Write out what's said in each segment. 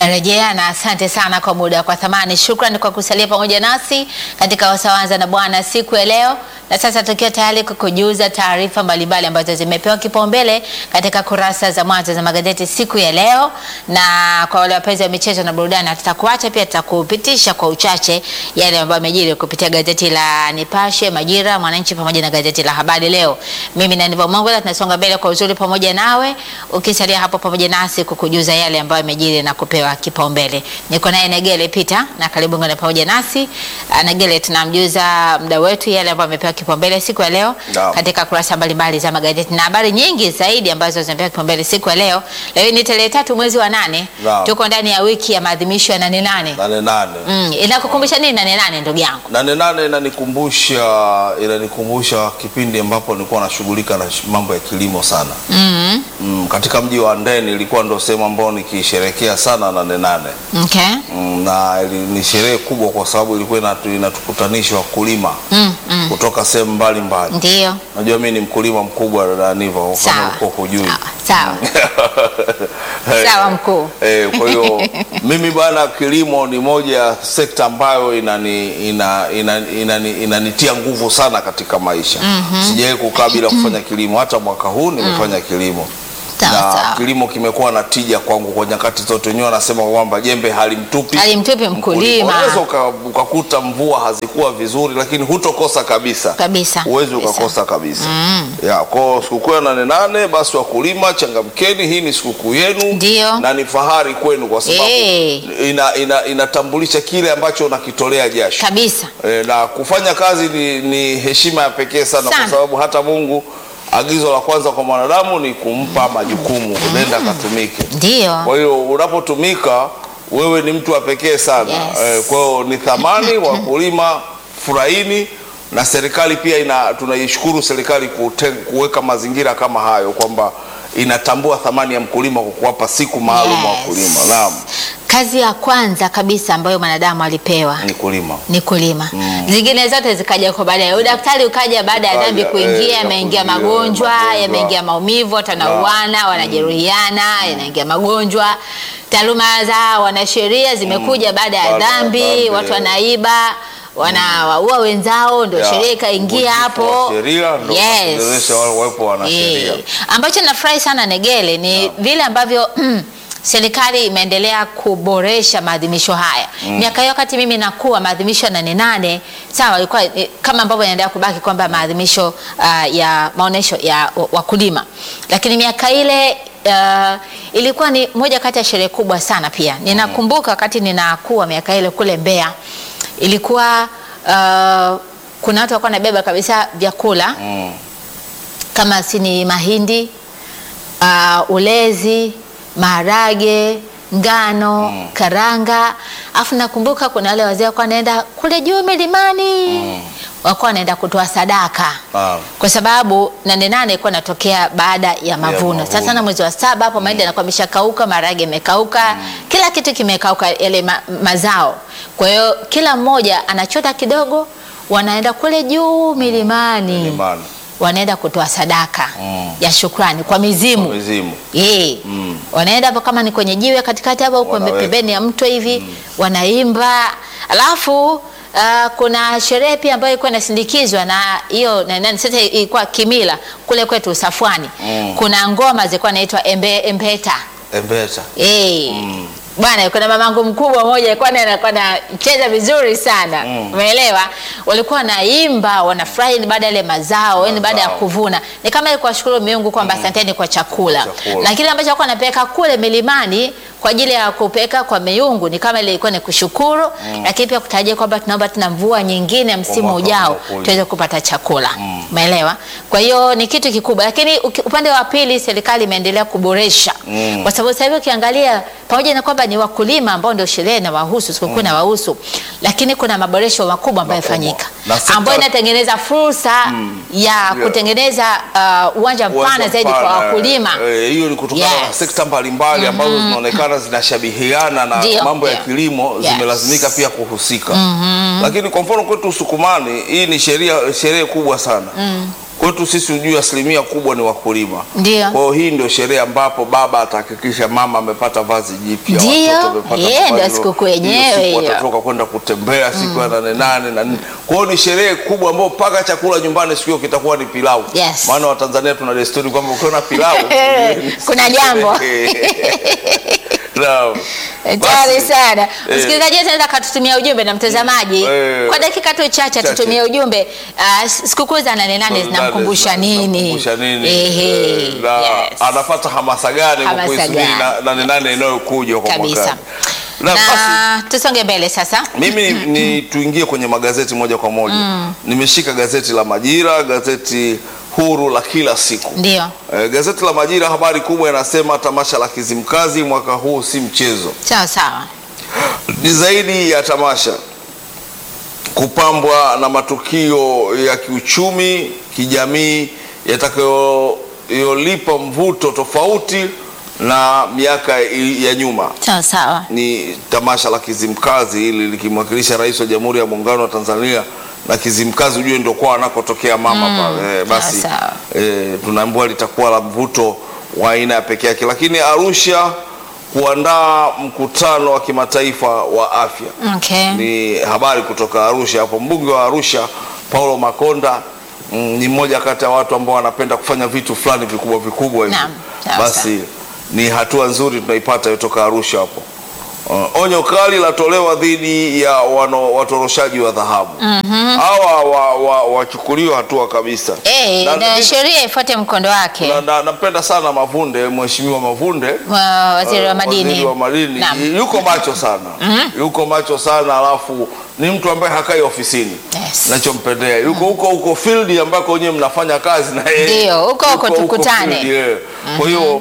Rejea na asante sana kwa muda kwa thamani. Shukrani kwa kusalia pamoja nasi katika Wasawanza na Bwana siku ya leo. Na sasa tukiwa tayari kukujuza taarifa mbalimbali ambazo zimepewa kipaumbele katika kurasa za mwanzo za magazeti siku ya leo. Na kwa wale wapenzi wa michezo na burudani, tutakuacha pia tutakupitisha kwa uchache yale ambayo yamejiri kupitia gazeti la Nipashe, Majira, Mwananchi pamoja na gazeti la Habari Leo. Mimi na Nivo Mongola tunasonga mbele kwa uzuri pamoja nawe, ukisalia hapo pamoja nasi kukujuza yale ambayo yamejiri na kupewa kipaumbele. Niko naye Negele Peter na karibu ngane pamoja nasi. Negele, tunamjuza muda wetu yale ambayo yamepewa kipaumbele siku ya leo katika kurasa mbalimbali za magazeti na habari nyingi zaidi ambazo zimepewa kipaumbele siku ya leo. Leo ni tarehe 3 mwezi wa 8. Tuko ndani ya wiki ya maadhimisho ya 8/8. Inakukumbusha nini 8/8 ndugu yangu? 8/8 inanikumbusha kipindi ambapo nilikuwa nashughulika na mambo ya kilimo sana. Katika mji wa Ndeni ilikuwa ndio sehemu ambayo nikisherehekea sana 8/8. Okay. Na ni sherehe kubwa kwa sababu ilikuwa inatukutanisha wakulima kutoka sehemu mbalimbali. Ndio. Najua mimi ni mkulima mkubwa na Nivo kama uko hujui. Sawa. Sawa mkuu. Kwa hiyo mimi bwana, kilimo ni moja ya sekta ambayo inanitia nguvu sana katika maisha. Sijawahi kukaa bila kufanya kilimo, hata mwaka huu nimefanya kilimo. Na kilimo kimekuwa na tija kwangu kwa nyakati zote. Wenyewe wanasema kwamba jembe halimtupi mkulima. Unaweza ukakuta mvua hazikuwa vizuri, lakini hutokosa kabisa. Uwezi ukakosa kabisa. Kwa sikukuu ya 8/8 basi wakulima changamkeni, hii ni sikukuu yenu. Na ni fahari kwenu kwa sababu inatambulisha kile ambacho unakitolea jasho. Kabisa. Na kufanya kazi ni heshima ya pekee sana kwa sababu hata Mungu agizo la kwanza kwa mwanadamu ni kumpa majukumu, nenda katumike. Ndio. Kwa hiyo unapotumika wewe ni mtu wa pekee sana. Kwa hiyo ni thamani wakulima, furahini, na serikali pia tunaishukuru serikali kuweka mazingira kama hayo kwamba inatambua thamani ya mkulima kwa kuwapa siku maalum wakulima. Naam. Kazi ya kwanza kabisa ambayo mwanadamu alipewa ni kulima. Zingine zote zikaja kwa baadaye. Udaktari ukaja baada ya dhambi kuingia, yameingia magonjwa, yameingia maumivu, watanauana, wanajeruhiana, yanaingia magonjwa. Taaluma za wanasheria zimekuja baada ya dhambi, watu wanaiba, wanawaua wenzao, ndio sheria ikaingia hapo. Ambacho nafurahi sana Negele ni vile ambavyo serikali imeendelea kuboresha maadhimisho haya. Miaka hiyo wakati mimi nakuwa maadhimisho ya 8/8 sawa ilikuwa kama ambavyo yanaendelea kubaki kwamba maadhimisho ya maonesho ya wakulima. Lakini miaka ile ilikuwa ni moja kati ya sherehe kubwa sana pia. Ninakumbuka wakati ninakuwa miaka ile kule Mbeya ilikuwa kuna watu walikuwa wanabeba kabisa vyakula kama sini mahindi, ulezi, maharage, ngano, karanga. Afu nakumbuka kuna wale wazee walikuwa wanaenda kule juu milimani, walikuwa wanaenda kutoa sadaka. Kwa sababu 8/8 ilikuwa inatokea baada ya mavuno. Sasa na mwezi wa 7 hapo mahindi yanakuwa yameshakauka, maharage yamekauka, kila kitu kimekauka, yale mazao. Kwa hiyo kila mmoja anachota kidogo, wanaenda kule juu milimani. Wanaenda kutoa sadaka ya shukrani kwa mizimu. Wanaenda hapo kama ni kwenye jiwe katikati hapo kwa pembeni ya mto hivi, wanaimba. Alafu kuna sherehe pia ambayo ilikuwa inasindikizwa na hiyo sasa ilikuwa kimila kule kwetu Safwani. Kuna ngoma zilikuwa inaitwa Embeta. Bwana, kuna mamangu mkubwa mmoja alikuwa anacheza vizuri sana. Umeelewa? Walikuwa naimba, wanafurahi baada ya ile mazao, yani baada ya kuvuna. Ni kama ile kuwashukuru Mungu kwamba asanteni kwa chakula. Na kile ambacho alikuwa anapeka kule milimani kwa ajili ya kupeka kwa miungu ni kama ile ilikuwa ni kushukuru, lakini pia kutarajia kwamba tunaomba tuna mvua nyingine msimu ujao tuweze kupata chakula. Umeelewa? Kwa hiyo ni kitu kikubwa, lakini upande wa pili serikali imeendelea kuboresha. Kwa sababu sasa hivi ukiangalia pamoja na kwamba ni wakulima ambao ndio sherehe na wahusu sikukuu na wahusu, lakini kuna maboresho makubwa ambayo yafanyika ambayo inatengeneza fursa ya kutengeneza uwanja mpana zaidi kwa wakulima. Hiyo ni kutokana na sekta mbalimbali ambazo zinaonekana zinashabihiana na mambo ya kilimo, zimelazimika pia kuhusika. Lakini kwa mfano kwetu Sukumani hii ni sherehe kubwa sana. Kwetu sisi ujue asilimia kubwa ni wakulima. Ndio. Kwa hiyo hii ndio sherehe ambapo baba atahakikisha mama amepata vazi jipya, Ndio. watoto wamepata Ndio sikukuu yenyewe hiyo. Watatoka kwenda kutembea siku ya 8 na nini. Kwa hiyo ni sherehe kubwa ambayo mpaka chakula nyumbani siku hiyo kitakuwa ni pilau. Yes. Maana Watanzania tuna desturi kwamba ukiona pilau kuna jambo. Naam. Tayari sana. Msikilizaji anaweza katutumia ujumbe na mtazamaji kwa dakika tu chache tutumie ujumbe. Sikukuu za 8 zinamkumbusha nini? Anapata hamasa gani kwa kuisubiri 8 inayokuja kwa mwaka? Na tusonge mbele sasa. Mimi ni tuingie kwenye magazeti moja kwa moja. Nimeshika gazeti la Majira, gazeti huru la kila siku. Ndio. Gazeti la Majira habari kubwa inasema tamasha la Kizimkazi mwaka huu si mchezo. Sawa sawa. Ni zaidi ya tamasha, kupambwa na matukio ya kiuchumi, kijamii yatakayolipa mvuto tofauti na miaka ya nyuma. Sawa sawa. Ni tamasha la Kizimkazi hili likimwakilisha Rais wa Jamhuri ya Muungano wa Tanzania, na Kizimkazi ujue ndio kwa anakotokea mama pale. Basi tunaambiwa litakuwa la mvuto wa aina ya pekee yake. Lakini Arusha kuandaa mkutano wa kimataifa wa afya. Okay. Ni habari kutoka Arusha hapo. Mbunge wa Arusha Paulo Makonda ni mmoja kati ya watu ambao wanapenda kufanya vitu fulani vikubwa hivi. Basi ni hatua nzuri tunaipata kutoka Arusha hapo. Onyo kali latolewa dhidi ya watoroshaji wa dhahabu. Hawa wachukuliwa hatua kabisa. Na sheria ifuate mkondo wake. Napenda sana Mavunde, Mheshimiwa Mavunde, waziri wa madini. Yuko macho sana. Yuko macho sana, alafu ni mtu ambaye hakai ofisini. Nachompendea. Yuko huko field ambako wenyewe mnafanya kazi na yeye. Ndio, huko tukutane. Kwa hiyo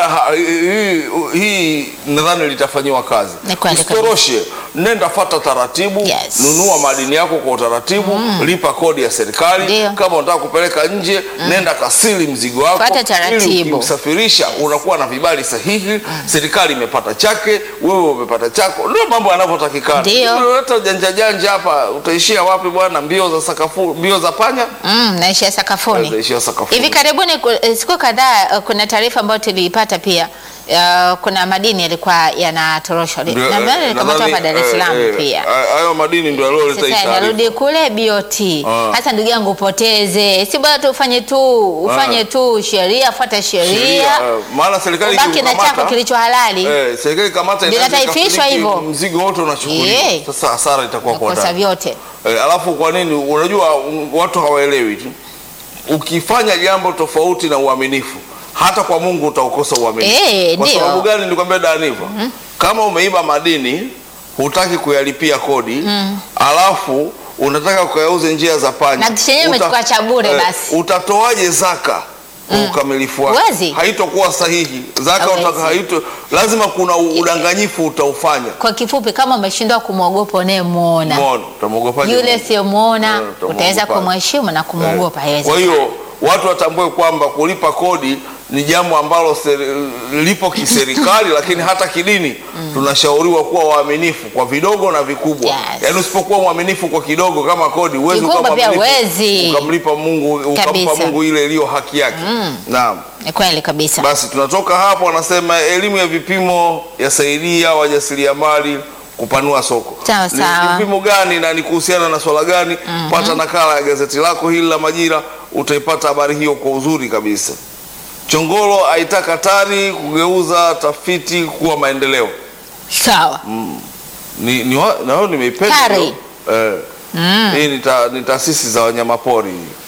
hii nadhani litafanywa kazi. Usitoroshe, nenda fata taratibu, nunua madini yako kwa utaratibu, lipa kodi ya serikali. Kama unataka kupeleka nje, nenda kasili mzigo wako ili ukimsafirisha unakuwa na vibali sahihi, serikali imepata chake, wewe umepata chako. Ndio mambo yanavyotakikana. Hata janja hapa utaishia wapi bwana? Mbio za sakafu, mbio za panya? Naishia sakafuni. Hivi karibuni siku kadhaa kuna taarifa ambayo tuliipata pia. Kuna madini yalikuwa yanatoroshwa. Nadhani kama hapa Dar es Salaam pia. Hayo madini ndio yaloleta taarifa. Sasa narudi kule BOT. Hata ndugu yangu upoteze. Si bora tu ufanye tu sheria, fuata sheria. Maana serikali baki na chako kilicho halali. Serikali kamata inataifishwa hivyo. Mzigo wote unachukuliwa. Sasa hasara itakuwa kwa kosa vyote. Alafu kwa nini? Unajua watu hawaelewi tu. Ukifanya jambo tofauti na uaminifu, hata kwa Mungu utakosa uaminifu. Kwa sababu gani? Nikwambia Daniva, kama umeiba madini, hutaki kuyalipia kodi, alafu unataka kuyauze njia za panya, na chenyewe umechukua cha bure, basi utatoaje zaka kwa ukamilifu wake? Haitokuwa sahihi. Zaka lazima kuna udanganyifu utaufanya. Kwa kifupi, kama umeshindwa kumwogopa unayemuona, utamuogopaje? Yule sio muona, utaweza kumheshimu na kumwogopa. Kwa hiyo watu watambue kwamba kulipa kodi ni jambo ambalo lipo kiserikali, lakini hata kidini tunashauriwa kuwa waaminifu kwa vidogo na vikubwa. Yaani usipokuwa mwaminifu kwa kidogo kama kodi, uwezi ukamlipa Mungu, ukampa Mungu ile iliyo haki yake. Naam. Ni kweli kabisa. Basi tunatoka hapo, anasema elimu ya vipimo yasaidia wajasiriamali kupanua soko. Ni vipimo gani na ni kuhusiana na swala gani? Pata nakala ya gazeti lako hili la Majira, utaipata habari hiyo kwa uzuri kabisa. Chongolo aitaka TARI kugeuza tafiti kuwa maendeleo. Sawa. Nao nimeipenda. Hii ni taasisi za wanyamapori.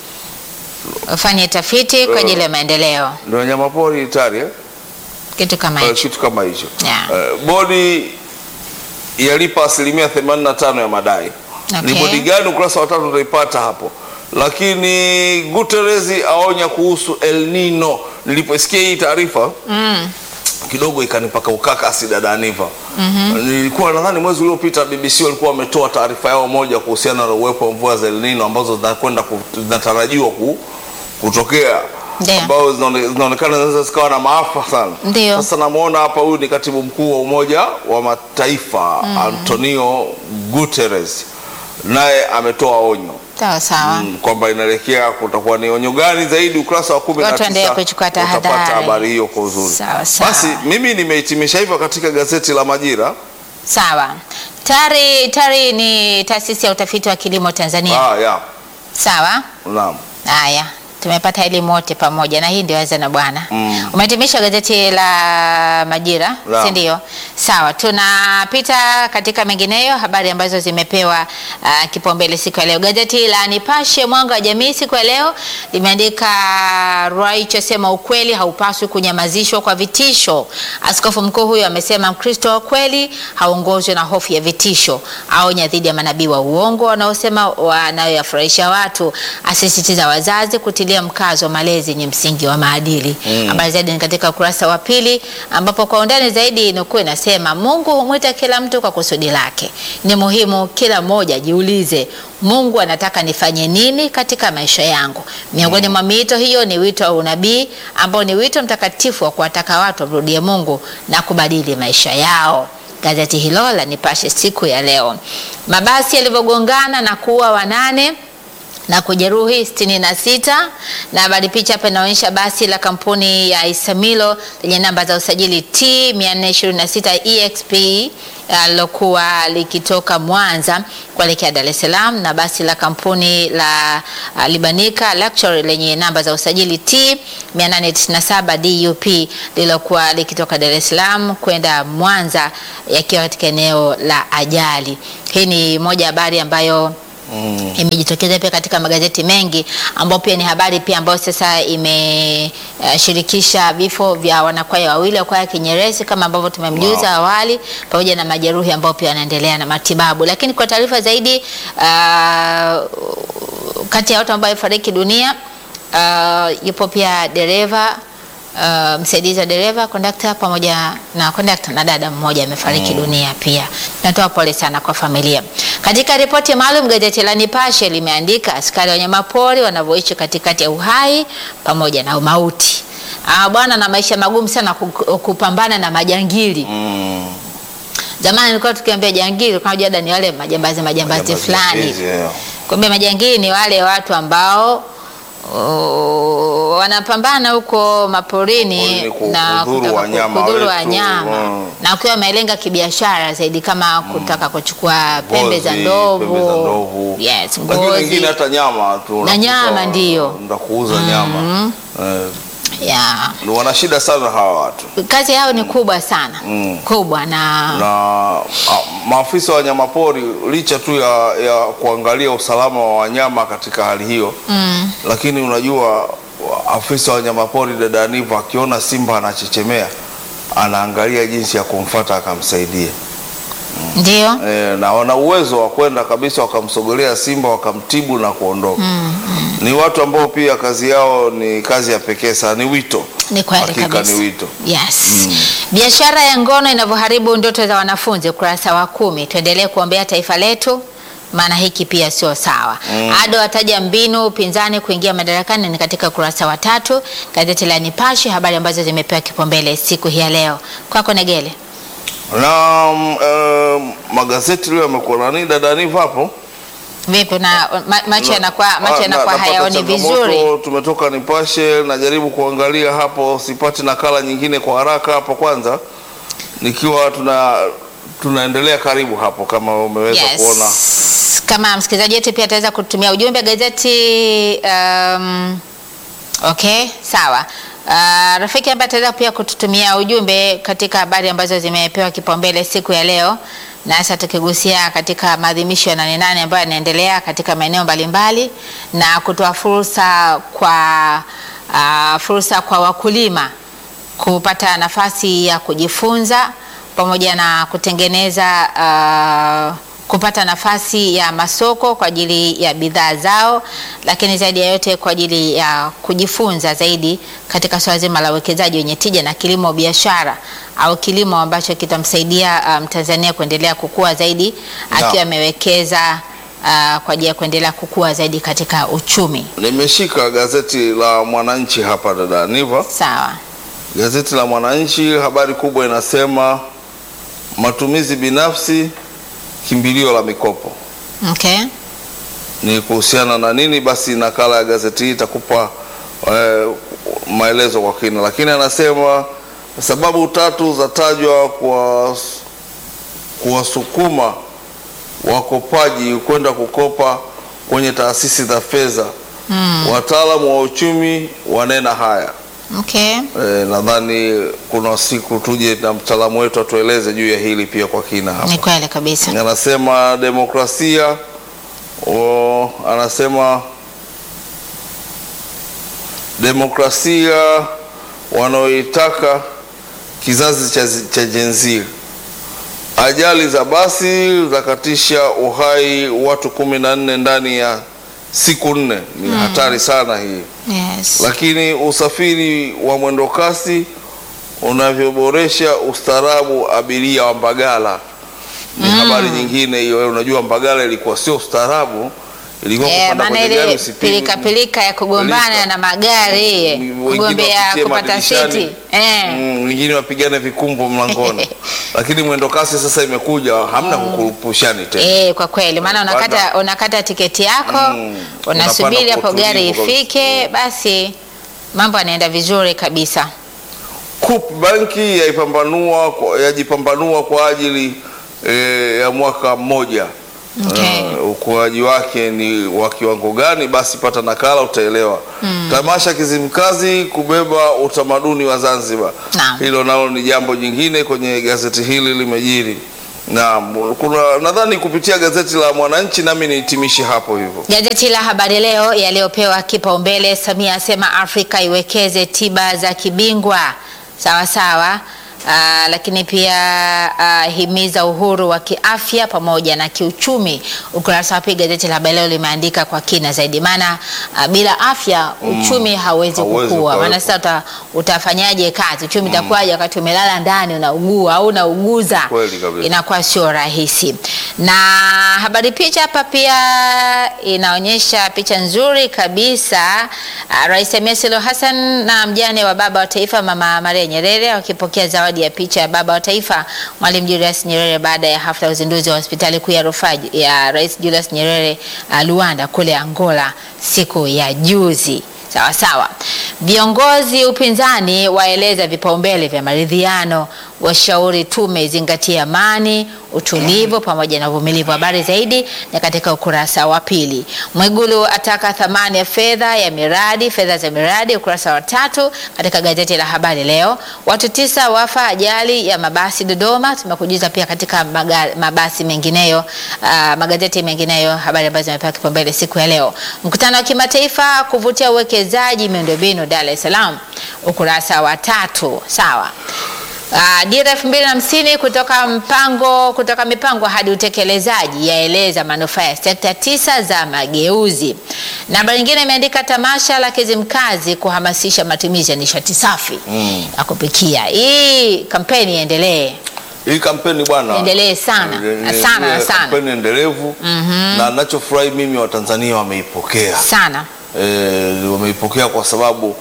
Ufanye tafiti kwa ajili ya maendeleo. Ndio wanyamapori TARI Kitu kama hicho. Kitu kama hicho. Bodi yalipa 85% ya madai. Ni bodi gani? Ukurasa wa 3 utaipata hapo. Lakini Guterres aonya kuhusu El Nino. Niliposikia hii taarifa kidogo ikanipaka ukakasi dada Niva. Nilikuwa nadhani mwezi uliopita BBC walikuwa wametoa taarifa yao moja kuhusiana na uwepo wa mvua za El Nino ambazo zinatarajiwa kutokea, ambao zinaonekana zinaweza zikawa na maafa sana. Sasa namuona hapa, huyu ni katibu mkuu wa Umoja wa Mataifa Antonio Guterres naye ametoa onyo Sawa. kwamba inaelekea kutakuwa ni onyo gani zaidi. Ukurasa wa 19 utapata habari hiyo kwa uzuri. Sawa. Basi mimi nimehitimisha hivyo katika gazeti la Majira. Sawa. TARI ni taasisi ya utafiti wa kilimo Tanzania. Ya. Sawa. Naam. Haya, tumepata elimu wote pamoja, na hii ndio Anza na Bwana. Umehitimisha gazeti la Majira, si ndio? Sawa, tunapita katika mengineyo, habari ambazo zimepewa kipaumbele siku ya leo. Gazeti la Nipashe Mwanga wa Jamii siku ya leo limeandika Ruwa'ichi asema ukweli haupaswi kunyamazishwa kwa vitisho. Askofu mkuu huyo amesema Mkristo wa kweli haongozwi na hofu ya vitisho, aonya dhidi ya manabii wa uongo wanaosema wanayoyafurahisha watu, asisitiza wazazi kutilia mkazo malezi yenye msingi wa maadili. Habari zaidi ni katika ukurasa wa pili, ambapo kwa undani zaidi nukuu inasema Mungu humwita kila mtu kwa kusudi lake. Ni muhimu kila mmoja jiulize, Mungu anataka nifanye nini katika maisha yangu? Miongoni mwa miito hiyo ni wito wa unabii, ambao ni wito mtakatifu wa kuwataka watu wamrudie Mungu na kubadili maisha yao. Gazeti hilo la Nipashe siku ya leo. Mabasi yalivyogongana na kuua 8 na kujeruhi 66, na habari picha hapa inaonyesha basi la kampuni ya Isamilo lenye namba za usajili T426 EXP lilokuwa likitoka Mwanza kuelekea Dar es Salaam, na basi la kampuni la Libanika Luxury lenye namba za usajili T897 DUP lilokuwa likitoka Dar es Salaam kwenda Mwanza, yakiwa katika eneo la ajali. Hii ni moja habari ambayo imejitokeza pia katika magazeti mengi, ambao pia ni habari pia ambayo sasa imeshirikisha vifo vya wanakwaya wawili wa kwaya Kinyerezi kama ambavyo tumemjuza awali, pamoja na majeruhi ambao pia wanaendelea na matibabu. Lakini kwa taarifa zaidi, kati ya watu ambao wamefariki dunia yupo pia dereva, msaidizi wa dereva, kondakta pamoja na kondakta na dada mmoja amefariki dunia pia. Natoa pole sana kwa familia. Katika ripoti maalum, gazeti la Nipashe limeandika askari wa wanyamapori wanavyoishi katikati ya uhai pamoja na mauti. Bwana, na maisha magumu sana kupambana na majangili. Zamani nilikuwa tukiambia jangili, unajua ni wale majambazi fulani. Kumbe majangili ni wale watu ambao wanapambana huko maporini na kudhuru wanyama, na ukiwa wamelenga kibiashara zaidi, kama kutaka kuchukua pembe za ndovu, yes, ngozi, wengine hata nyama tu, na nyama ndio ndio kuuza nyama. Wana shida sana hawa watu. Kazi yao ni kubwa sana, kubwa, na maafisa wa wanyamapori licha tu ya kuangalia usalama wa wanyama katika hali hiyo, lakini unajua afisa wa wanyamapori dada Aniva akiona simba anachechemea, anaangalia jinsi ya kumfuata akamsaidia. Ndio. Na wana uwezo wa kwenda kabisa wakamsogelea simba wakamtibu na kuondoka. Ni watu ambao pia kazi yao ni kazi ya pekee sana, ni wito. Ni kweli kabisa. Ni wito. Yes. Biashara ya ngono inavyoharibu ndoto za wanafunzi, ukurasa wa 10. Tuendelee kuombea taifa letu, maana hiki pia sio sawa. Ado ataja mbinu upinzani kuingia madarakani, ni katika ukurasa wa 3 gazeti la Nipashe, habari ambazo zimepewa kipaumbele siku hii ya leo. Kwako Negele. Na magazeti leo yamekuwa nani dada Aniva hapo? Vipi na macho yanakuwa hayaoni vizuri? Tumetoka Nipashe, najaribu kuangalia hapo, sipati nakala nyingine kwa haraka hapo. Kwanza nikiwa tunaendelea karibu hapo, kama umeweza kuona, kama msikilizaji wetu pia ataweza kutumia ujumbe gazeti. Okay, sawa. Rafiki ambaye ataweza pia kututumia ujumbe katika habari ambazo zimepewa kipaumbele siku ya leo. Na sasa tukigusia katika maadhimisho ya 8/8 ambayo yanaendelea katika maeneo mbalimbali, na kutoa fursa kwa wakulima kupata nafasi ya kujifunza, pamoja na kutengeneza kupata nafasi ya masoko kwa ajili ya bidhaa zao, lakini zaidi ya yote kwa ajili ya kujifunza zaidi katika swala zima la uwekezaji wenye tija na kilimo biashara, au kilimo ambacho kitamsaidia Mtanzania kuendelea kukua zaidi, akiwa amewekeza kwa ajili ya kuendelea kukua zaidi katika uchumi. Nimeshika gazeti la Mwananchi hapa dada Aniva. Sawa. Gazeti la Mwananchi, habari kubwa inasema matumizi binafsi kimbilio la mikopo. Okay. Ni kuhusiana na nini? Basi nakala ya gazeti hii itakupa maelezo kwa kina, lakini anasema sababu 3 zatajwa kuwasukuma wakopaji kwenda kukopa kwenye taasisi za fedha. Wataalamu wa uchumi wanena haya. Okay. Nadhani kuna siku tuje na mtaalamu wetu atueleze juu ya hili pia kwa kina hapa. Ni kweli kabisa. Anasema demokrasia wanaoitaka kizazi cha Gen Z. Ajali za basi zakatisha uhai watu 14 ndani ya siku 4. Ni hatari sana hii. Yes. Lakini usafiri wa mwendo kasi unavyoboresha ustaarabu abiria wa Mbagala. Ni habari nyingine hiyo. Unajua Mbagala ilikuwa sio ustaarabu, ilikuwa kupanda kwenye gari usipige. Pilika ya kugombana na magari, kugombea kupata siti. Wengine wapigane vikumbo mlangoni. Lakini mwendo kasi sasa imekuja, hamna kukurupushani tena. Kwa kweli, maana unakata tiketi yako, unasubiri hapo gari ifike, basi mambo yanaenda vizuri kabisa. Coop Banki yajipambanua kwa ajili ya mwaka mmoja. Okay. Ukuaji wake ni wa kiwango gani? Basi pata nakala utaelewa. Tamasha Kizimkazi kubeba utamaduni wa Zanzibar. Hilo nalo ni jambo jingine kwenye gazeti hili limejiri. Na kuna nadhani kupitia gazeti la Mwananchi, nami nihitimishe hapo hivyo. Gazeti la Habari Leo yaliyopewa kipaumbele, Samia asema Afrika iwekeze tiba za kibingwa. Sawa. Lakini pia himiza uhuru wa kiafya pamoja na kiuchumi. Ukurasa wa pili gazeti la Habari Leo limeandika kwa kina zaidi, maana bila afya uchumi hauwezi kukua. Maana sasa utafanyaje kazi? Uchumi utakuwaje wakati umelala ndani unaugua au unauguza? Inakuwa sio rahisi. Na habari picha hapa pia inaonyesha picha nzuri kabisa. Rais Samia Suluhu Hassan na mjane wa baba wa taifa Mama Maria Nyerere wakipokea zawadi ya picha ya baba wa taifa Mwalimu Julius Nyerere baada ya hafla ya uzinduzi wa hospitali kuu ya rufaa ya Rais Julius Nyerere Luanda kule Angola siku ya juzi. Sawa. Viongozi upinzani waeleza vipaumbele vya maridhiano, washauri tume izingatie amani, utulivu pamoja na uvumilivu. Habari zaidi ni katika ukurasa wa pili. Mwigulu ataka thamani ya fedha za miradi, ukurasa wa 3 katika gazeti la Habari Leo. Watu 9 wafa ajali ya mabasi Dodoma. Tumekujuza pia katika mabasi mengineyo, magazeti mengineyo, habari ambazo zimepewa kipaumbele siku ya leo. Mkutano wa kimataifa kuvutia uwekezaji miundombinu Dar es Salaam, ukurasa wa 3. Sawa. Dira 2050 kutoka mipango hadi utekelezaji yaeleza manufaa ya sekta 9 za mageuzi. Na habari nyingine imeandika tamasha la Kizimkazi kuhamasisha matumizi ya nishati safi ya kupikia. Hii kampeni iendelee. Hii kampeni bwana endelee sana. Kampeni endelevu. Na ninachofurahi mimi Watanzania wameipokea sana. Wameipokea kwa sababu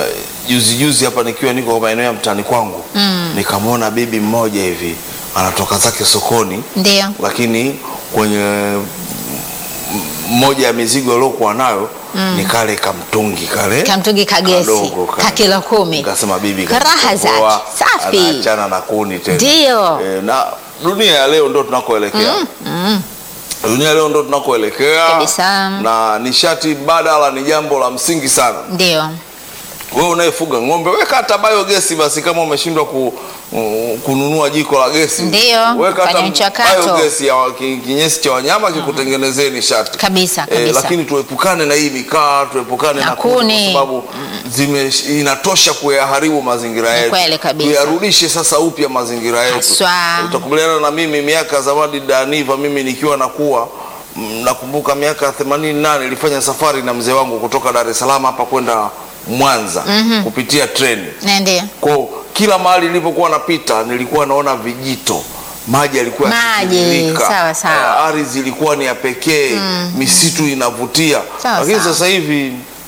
juzi hapa niko kwa maeneo ya mtaani kwangu, nikamwona bibi mmoja hivi anatoka zake sokoni. Ndio. Lakini kwenye moja ya mizigo aliyokuwa nayo ni kale kamtungi kagesi ka kilo 10. Nikasema bibi raha zake safi, anaachana na kuni tena. Ndio. Na dunia ya leo ndio tunakoelekea. Dunia leo ndo tunakoelekea na nishati badala ni jambo la msingi sana. Ndio. Wewe unayefuga ng'ombe, weka hata biogesi basi, kama umeshindwa kununua jiko la gesi. Ndio. Weka hata biogesi ya kinyesi cha wanyama kikutengenezee nishati. Kabisa. Lakini tuepukane na hii mikaa, tuepukane na kuni, kwa sababu inatosha kuyaharibu mazingira yetu. Tuyarudishe sasa upya mazingira yetu. Utakubaliana na mimi miaka zamani Daniva, mimi nikiwa nakumbuka miaka 88 nilifanya safari na mzee wangu kutoka Dar es Salaam hapa kwenda Mwanza kupitia treni. Ndio. Kwa kila mahali nilipokuwa napita nilikuwa naona vijito, maji yalikuwa yakitiririka. Sawa. Ardhi ilikuwa ni ya pekee, misitu inavutia. Lakini sasa hivi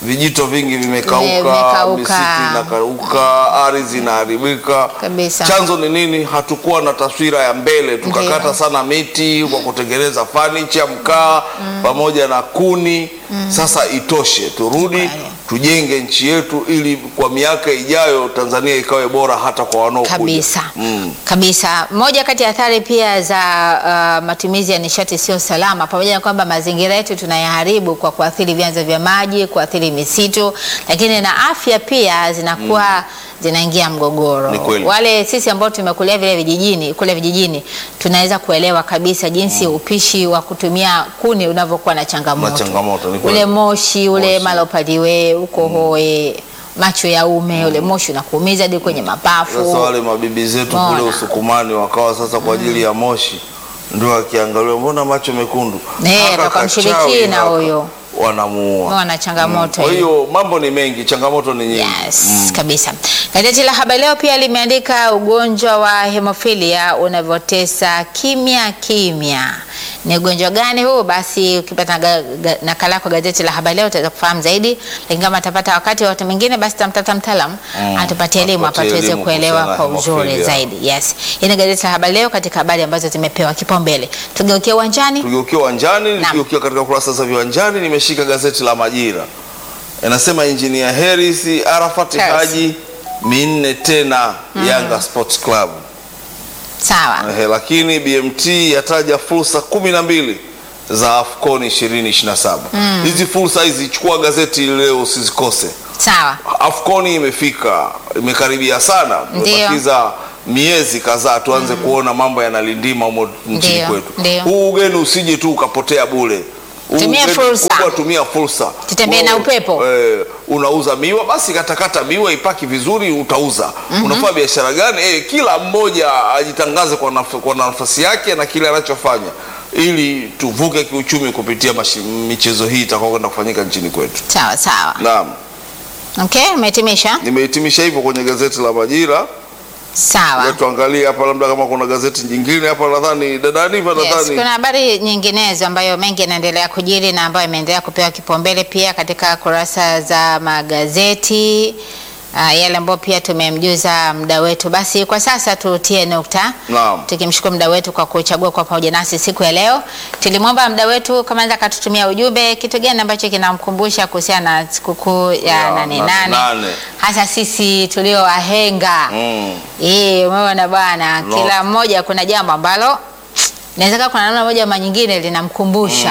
vijito vingi vimekauka, Vimekauka. misitu inakauka, ardhi inaharibika. Kabisa. Chanzo ni nini? Hatukuwa na taswira ya mbele, tukakata Ndiyo. sana miti kwa kutengeneza furniture, mkaa pamoja na kuni. Sasa itoshe, turudi Kweli. tujenge nchi yetu ili kwa miaka ijayo Tanzania ikawe bora hata kwa wanaokuja. Kabisa. Kabisa. Moja kati ya athari pia za matumizi ya nishati sio salama, pamoja na kwamba mazingira yetu tunayaharibu kwa kuathiri vyanzo vya maji, kuathiri misitu, lakini na afya pia zinakuwa zinaingia mgogoro. Ni kweli. Wale sisi ambao tumekulia kule vijijini tunaweza kuelewa kabisa jinsi upishi wa kutumia kuni unavyokuwa na changamoto. Na changamoto, ni kweli. Ule moshi, ule Moshi. malopaliwe, uko hoe, macho ya ume, ule moshi unakuumiza hadi kwenye mapafu. Sasa wale mabibi zetu Mbona? kule Usukumani wakawa sasa kwa ajili ya moshi ndio akiangalia, mbona macho mekundu? Haka kwa kachawi mshirikina haka, huyo. wanamuua. Wana changamoto Kwa hiyo. hiyo mambo ni mengi, changamoto ni nyingi. Yes, kabisa. Gazeti la Habari Leo pia limeandika ugonjwa wa hemofilia unavyotesa kimya kimya. Ni ugonjwa gani huu? Basi ukipata nakala kwa gazeti la Habari Leo utaweza kufahamu zaidi, lakini kama atapata wakati watu mwingine basi tamtata mtaalamu atupatie elimu hapa tuweze kuelewa kwa uzuri zaidi. Yes. Hii ni gazeti la Habari Leo katika habari ambazo zimepewa kipaumbele. Tugeukie uwanjani. Tugeukia uwanjani, tugeukia katika kurasa za viwanjani. Nimeshika gazeti la Majira. Inasema Engineer Harris Arafat Haji minne tena Yanga Sports Club. Sawa. Lakini BMT yataja fursa 12 za AFCON 2027. Hizi fursa hizi, chukua gazeti leo usizikose. Sawa. AFCON imefika, imekaribia sana. Tumebakiza miezi kadhaa tuanze kuona mambo yanalindima huko nchini kwetu. Huu ugeni usije tu ukapotea bure. Tumia fursa. Tumia fursa. Tutembee na upepo. Unauza miwa, basi katakata miwa ipaki vizuri, utauza. Unafanya biashara gani? Kila mmoja ajitangaze kwa nafasi yake na kile anachofanya, ili tuvuke kiuchumi kupitia michezo hii itakayokwenda kufanyika nchini kwetu. Sawa sawa. Naam. Okay, umehitimisha? Nimehitimisha hivyo kwenye gazeti la Majira. Sawa. Tuangalie hapa labda kama kuna gazeti jingine hapa, nadhani dada Niva, nadhani kuna habari nyinginezo ambayo mengi yanaendelea kujiri na ambayo imeendelea kupewa kipaumbele pia katika kurasa za magazeti yale ambayo pia tumemjuza muda wetu. Basi kwa sasa tutie nukta. Naam. Tukimshukuru muda wetu kwa kuchagua kwa pamoja nasi siku ya leo. Tulimwomba muda wetu kama anaweza katutumia ujumbe kitu gani ambacho kinamkumbusha kuhusiana na sikukuu ya 8/8. Hasa sisi tulio wahenga. Umeona bwana, kila mmoja kuna jambo ambalo inawezekana kuna namna moja ama nyingine linamkumbusha.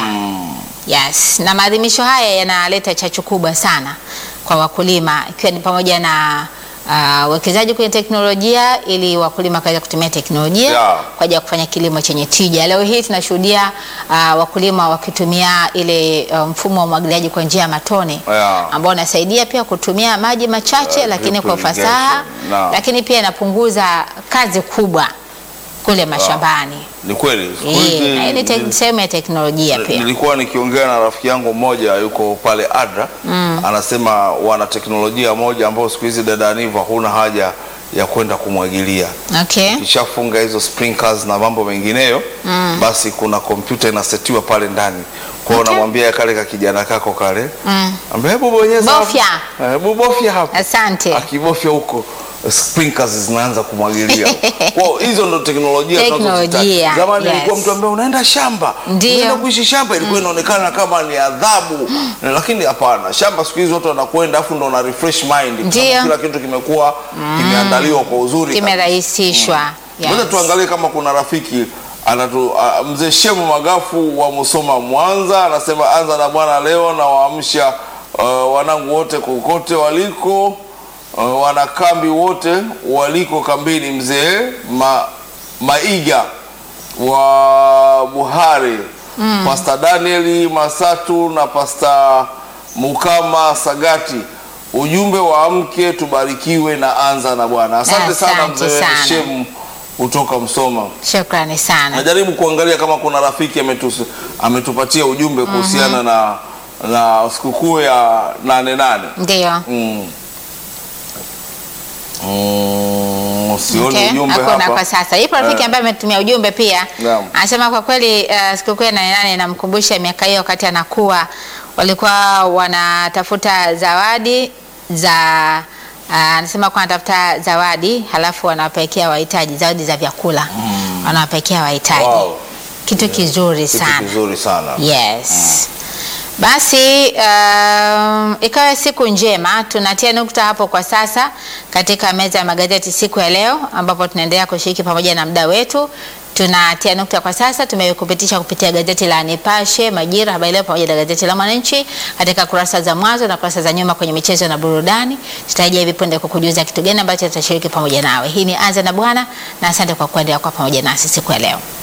Yes, na maadhimisho haya yanaleta chachu kubwa sana kwa wakulima, ikiwa ni pamoja na uwekezaji kwenye teknolojia ili wakulima kaweza kutumia teknolojia kwa ajili ya kufanya kilimo chenye tija. Leo hii tunashuhudia wakulima wakitumia ile mfumo wa umwagiliaji kwa njia ya matone ambao unasaidia pia kutumia maji machache lakini kwa ufasaha, lakini pia inapunguza kazi kubwa kule mashambani. Ni kweli. Ni sehemu ya teknolojia pia. Nilikuwa nikiongea na rafiki yangu mmoja yuko pale Adra, anasema wana teknolojia moja ambayo siku hizi dada Niva huna haja ya kwenda kumwagilia. Okay. Ukishafunga hizo sprinklers na mambo mengineyo, basi kuna kompyuta inasetiwa pale ndani. Kwa hiyo namwambia kale ka kijana kako kale, hebu bonyeza bofya. Hebu bofya hapo. Asante. Akibofya huko sprinklers zinaanza kumwagilia. Kwa hizo ndo teknolojia tunazozitaka. Zamani ilikuwa mtu ambaye unaenda shamba, unaenda kuishi shamba, ilikuwa inaonekana kama ni adhabu. Lakini hapana, shamba siku hizi watu wanakwenda afu ndo na refresh mind. Kila kitu kimekuwa kimeandaliwa kwa uzuri, kimerahisishwa. Ngoja tuangalie kama kuna rafiki mzee Shemu Magafu wa Musoma Mwanza, anasema anza na Bwana leo na waamsha wanangu wote kokote waliko, wanakambi wote waliko kambini, mzee Maiga wa Buhari, Pastor Daniel Masatu na Pastor Mukama Sagati. Ujumbe wa mke tubarikiwe na anza na Bwana. Asante sana mzee Shemu kutoka Msoma. Shukrani sana. Najaribu kuangalia kama kuna rafiki ametupatia ujumbe kuhusiana na sikukuu ya 8/8. Ndio. Sioni ujumbe hapa. Kwa sasa. Ipo rafiki ambaye ametumia ujumbe pia. Anasema kwa kweli sikukuu ya 8/8 inamkumbusha miaka hiyo wakati anakuwa walikuwa wanatafuta zawadi za anasema kwa anatafuta zawadi halafu wanawapelekea wahitaji, zawadi za vyakula wanawapelekea wahitaji. Wow. Kitu kizuri sana. Kitu kizuri sana. Yes. Basi ikawa siku njema. Tunatia nukta hapo kwa sasa katika meza ya magazeti siku ya leo, ambapo tunaendelea kushiriki pamoja na mda wetu. Tunatia nukta kwa sasa. Tumekupitisha kupitia gazeti la Nipashe, Majira, Habari Leo pamoja na gazeti la Mwananchi katika kurasa za mwanzo na kurasa za nyuma kwenye michezo na burudani. Tutarejea hivi punde kukujuza kitu gani ambacho tutashiriki pamoja nawe. Hii ni Anza na Bwana, na asante kwa kuendelea kwa pamoja nasi siku ya leo.